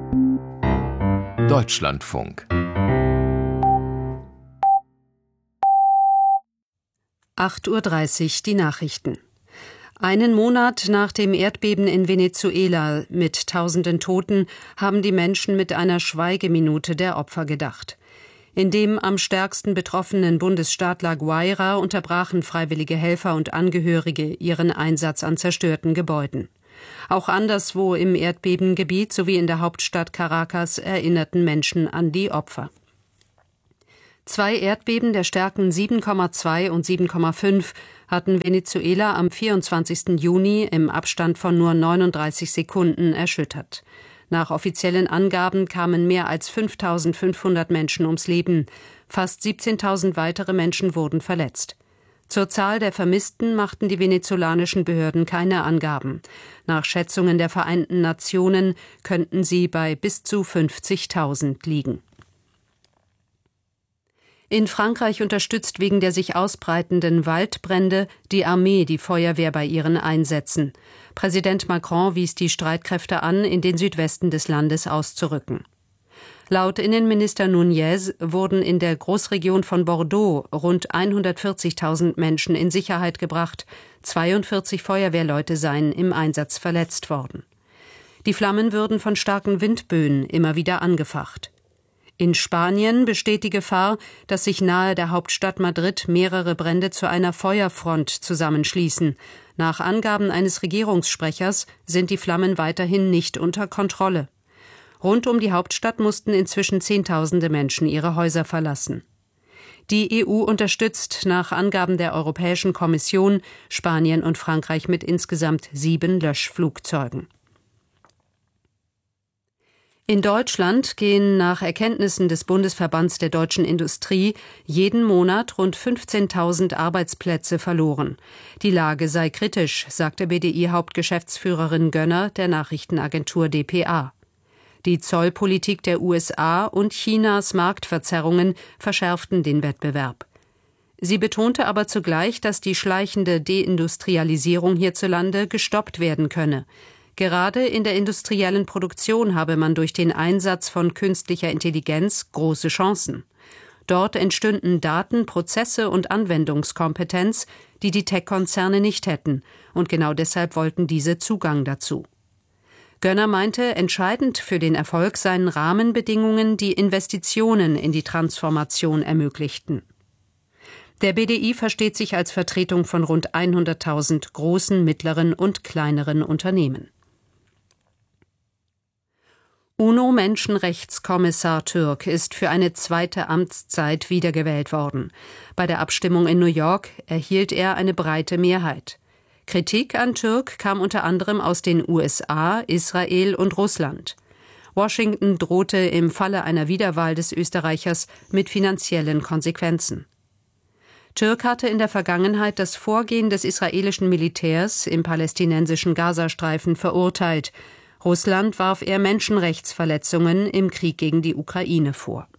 Deutschlandfunk 8:30 Uhr die Nachrichten. Einen Monat nach dem Erdbeben in Venezuela mit tausenden Toten haben die Menschen mit einer Schweigeminute der Opfer gedacht. In dem am stärksten betroffenen Bundesstaat La Guaira unterbrachen freiwillige Helfer und Angehörige ihren Einsatz an zerstörten Gebäuden. Auch anderswo im Erdbebengebiet sowie in der Hauptstadt Caracas erinnerten Menschen an die Opfer. 2 Erdbeben der Stärken 7,2 und 7,5 hatten Venezuela am 24. Juni im Abstand von nur 39 Sekunden erschüttert. Nach offiziellen Angaben kamen mehr als 5.500 Menschen ums Leben. Fast 17.000 weitere Menschen wurden verletzt. Zur Zahl der Vermissten machten die venezolanischen Behörden keine Angaben. Nach Schätzungen der Vereinten Nationen könnten sie bei bis zu 50.000 liegen. In Frankreich unterstützt wegen der sich ausbreitenden Waldbrände die Armee die Feuerwehr bei ihren Einsätzen. Präsident Macron wies die Streitkräfte an, in den Südwesten des Landes auszurücken. Laut Innenminister Núñez wurden in der Großregion von Bordeaux rund 140.000 Menschen in Sicherheit gebracht. 42 Feuerwehrleute seien im Einsatz verletzt worden. Die Flammen würden von starken Windböen immer wieder angefacht. In Spanien besteht die Gefahr, dass sich nahe der Hauptstadt Madrid mehrere Brände zu einer Feuerfront zusammenschließen. Nach Angaben eines Regierungssprechers sind die Flammen weiterhin nicht unter Kontrolle. Rund um die Hauptstadt mussten inzwischen Zehntausende Menschen ihre Häuser verlassen. Die EU unterstützt nach Angaben der Europäischen Kommission Spanien und Frankreich mit insgesamt 7 Löschflugzeugen. In Deutschland gehen nach Erkenntnissen des Bundesverbands der deutschen Industrie jeden Monat rund 15.000 Arbeitsplätze verloren. Die Lage sei kritisch, sagte BDI-Hauptgeschäftsführerin Gönner der Nachrichtenagentur dpa. Die Zollpolitik der USA und Chinas Marktverzerrungen verschärften den Wettbewerb. Sie betonte aber zugleich, dass die schleichende Deindustrialisierung hierzulande gestoppt werden könne. Gerade in der industriellen Produktion habe man durch den Einsatz von künstlicher Intelligenz große Chancen. Dort entstünden Daten, Prozesse und Anwendungskompetenz, die die Tech-Konzerne nicht hätten. Und genau deshalb wollten diese Zugang dazu. Gönner meinte, entscheidend für den Erfolg seien Rahmenbedingungen, die Investitionen in die Transformation ermöglichten. Der BDI versteht sich als Vertretung von rund 100.000 großen, mittleren und kleineren Unternehmen. UNO-Menschenrechtskommissar Türk ist für eine zweite Amtszeit wiedergewählt worden. Bei der Abstimmung in New York erhielt er eine breite Mehrheit. Kritik an Türk kam unter anderem aus den USA, Israel und Russland. Washington drohte im Falle einer Wiederwahl des Österreichers mit finanziellen Konsequenzen. Türk hatte in der Vergangenheit das Vorgehen des israelischen Militärs im palästinensischen Gazastreifen verurteilt. Russland warf er Menschenrechtsverletzungen im Krieg gegen die Ukraine vor.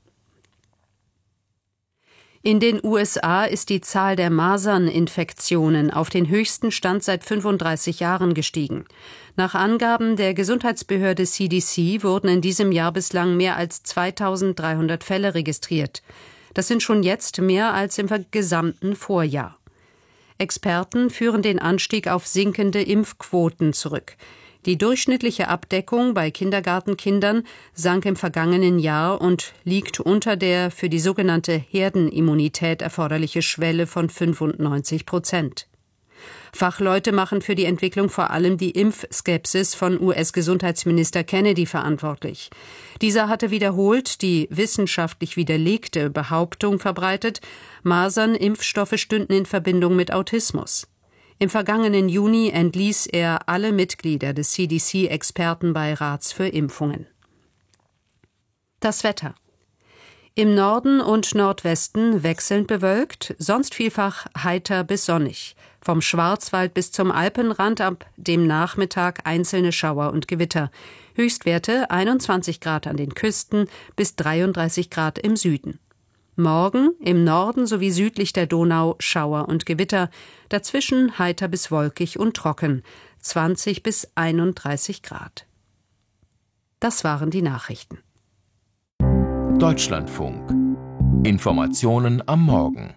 In den USA ist die Zahl der Maserninfektionen auf den höchsten Stand seit 35 Jahren gestiegen. Nach Angaben der Gesundheitsbehörde CDC wurden in diesem Jahr bislang mehr als 2.300 Fälle registriert. Das sind schon jetzt mehr als im gesamten Vorjahr. Experten führen den Anstieg auf sinkende Impfquoten zurück. Die durchschnittliche Abdeckung bei Kindergartenkindern sank im vergangenen Jahr und liegt unter der für die sogenannte Herdenimmunität erforderliche Schwelle von 95%. Fachleute machen für die Entwicklung vor allem die Impfskepsis von US-Gesundheitsminister Kennedy verantwortlich. Dieser hatte wiederholt die wissenschaftlich widerlegte Behauptung verbreitet, Masernimpfstoffe stünden in Verbindung mit Autismus. Im vergangenen Juni entließ er alle Mitglieder des CDC-Expertenbeirats für Impfungen. Das Wetter. Im Norden und Nordwesten wechselnd bewölkt, sonst vielfach heiter bis sonnig. Vom Schwarzwald bis zum Alpenrand ab dem Nachmittag einzelne Schauer und Gewitter. Höchstwerte 21 Grad an den Küsten bis 33 Grad im Süden. Morgen im Norden sowie südlich der Donau Schauer und Gewitter, dazwischen heiter bis wolkig und trocken, 20 bis 31 Grad. Das waren die Nachrichten. Deutschlandfunk. Informationen am Morgen.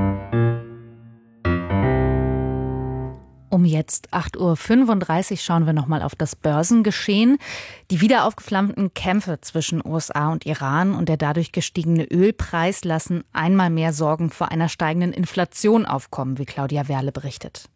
Um jetzt 8:35 Uhr schauen wir nochmal auf das Börsengeschehen. Die wieder aufgeflammten Kämpfe zwischen USA und Iran und der dadurch gestiegene Ölpreis lassen einmal mehr Sorgen vor einer steigenden Inflation aufkommen, wie Claudia Werle berichtet.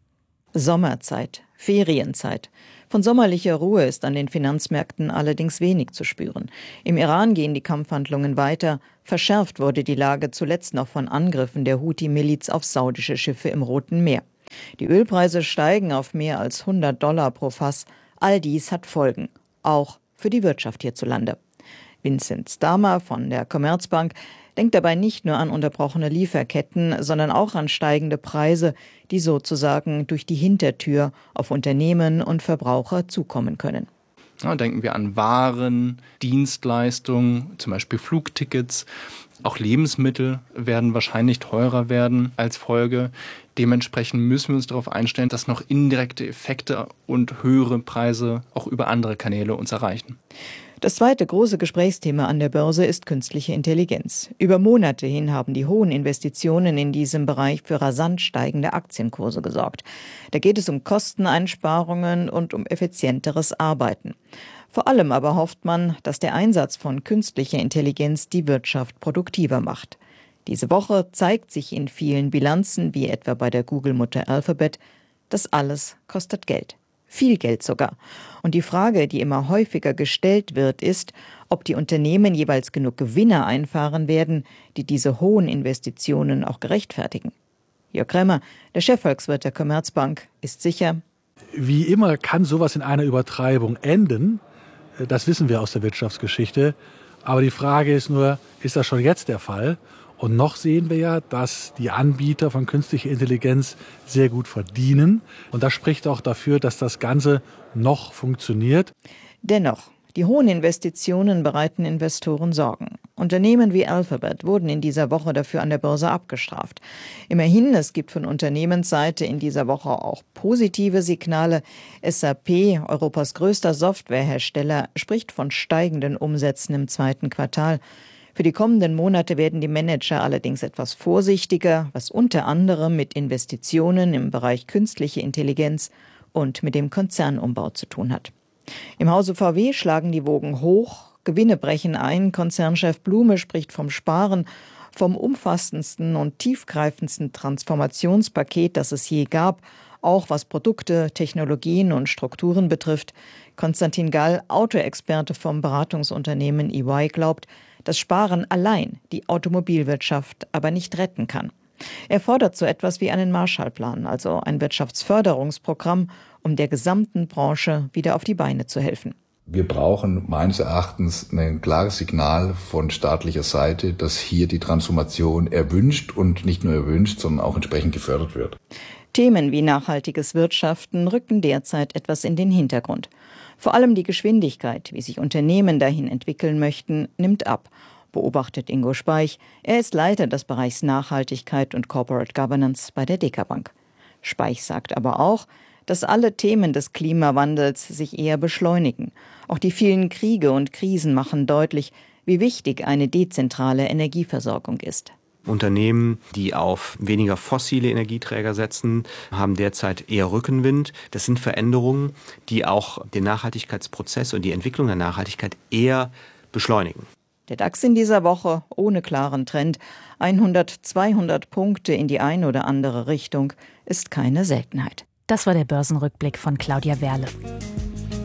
Sommerzeit, Ferienzeit. Von sommerlicher Ruhe ist an den Finanzmärkten allerdings wenig zu spüren. Im Iran gehen die Kampfhandlungen weiter. Verschärft wurde die Lage zuletzt noch von Angriffen der Houthi-Miliz auf saudische Schiffe im Roten Meer. Die Ölpreise steigen auf mehr als $100 pro Fass. All dies hat Folgen, auch für die Wirtschaft hierzulande. Vincent Stamer von der Commerzbank denkt dabei nicht nur an unterbrochene Lieferketten, sondern auch an steigende Preise, die sozusagen durch die Hintertür auf Unternehmen und Verbraucher zukommen können. Ja, denken wir an Waren, Dienstleistungen, zum Beispiel Flugtickets. Auch Lebensmittel werden wahrscheinlich teurer werden als Folge. Dementsprechend müssen wir uns darauf einstellen, dass noch indirekte Effekte und höhere Preise auch über andere Kanäle uns erreichen. Das zweite große Gesprächsthema an der Börse ist künstliche Intelligenz. Über Monate hin haben die hohen Investitionen in diesem Bereich für rasant steigende Aktienkurse gesorgt. Da geht es um Kosteneinsparungen und um effizienteres Arbeiten. Vor allem aber hofft man, dass der Einsatz von künstlicher Intelligenz die Wirtschaft produktiver macht. Diese Woche zeigt sich in vielen Bilanzen, wie etwa bei der Google-Mutter Alphabet, das alles kostet Geld. Viel Geld sogar. Und die Frage, die immer häufiger gestellt wird, ist, ob die Unternehmen jeweils genug Gewinne einfahren werden, die diese hohen Investitionen auch gerechtfertigen. Jörg Krämer, der Chefvolkswirt der Commerzbank, ist sicher: Wie immer kann sowas in einer Übertreibung enden. Das wissen wir aus der Wirtschaftsgeschichte. Aber die Frage ist nur, ist das schon jetzt der Fall? Und noch sehen wir ja, dass die Anbieter von künstlicher Intelligenz sehr gut verdienen. Und das spricht auch dafür, dass das Ganze noch funktioniert. Dennoch, die hohen Investitionen bereiten Investoren Sorgen. Unternehmen wie Alphabet wurden in dieser Woche dafür an der Börse abgestraft. Immerhin, es gibt von Unternehmensseite in dieser Woche auch positive Signale. SAP, Europas größter Softwarehersteller, spricht von steigenden Umsätzen im zweiten Quartal. Für die kommenden Monate werden die Manager allerdings etwas vorsichtiger, was unter anderem mit Investitionen im Bereich künstliche Intelligenz und mit dem Konzernumbau zu tun hat. Im Hause VW schlagen die Wogen hoch, Gewinne brechen ein, Konzernchef Blume spricht vom Sparen, vom umfassendsten und tiefgreifendsten Transformationspaket, das es je gab, auch was Produkte, Technologien und Strukturen betrifft. Konstantin Gall, Autoexperte vom Beratungsunternehmen EY, glaubt, dass Sparen allein die Automobilwirtschaft aber nicht retten kann. Er fordert so etwas wie einen Marshallplan, also ein Wirtschaftsförderungsprogramm, um der gesamten Branche wieder auf die Beine zu helfen. Wir brauchen meines Erachtens ein klares Signal von staatlicher Seite, dass hier die Transformation erwünscht und nicht nur erwünscht, sondern auch entsprechend gefördert wird. Themen wie nachhaltiges Wirtschaften rücken derzeit etwas in den Hintergrund. Vor allem die Geschwindigkeit, wie sich Unternehmen dahin entwickeln möchten, nimmt ab, beobachtet Ingo Speich. Er ist Leiter des Bereichs Nachhaltigkeit und Corporate Governance bei der Dekabank. Speich sagt aber auch, dass alle Themen des Klimawandels sich eher beschleunigen. Auch die vielen Kriege und Krisen machen deutlich, wie wichtig eine dezentrale Energieversorgung ist. Unternehmen, die auf weniger fossile Energieträger setzen, haben derzeit eher Rückenwind. Das sind Veränderungen, die auch den Nachhaltigkeitsprozess und die Entwicklung der Nachhaltigkeit eher beschleunigen. Der DAX in dieser Woche ohne klaren Trend. 100, 200 Punkte in die eine oder andere Richtung ist keine Seltenheit. Das war der Börsenrückblick von Claudia Werle.